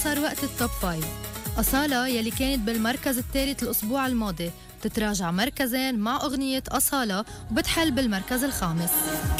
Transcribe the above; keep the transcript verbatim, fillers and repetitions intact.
صار وقت التوب فايف. أصالة يلي كانت بالمركز الثالث الأسبوع الماضي بتتراجع مركزين مع أغنية أصالة وبتحل بالمركز الخامس.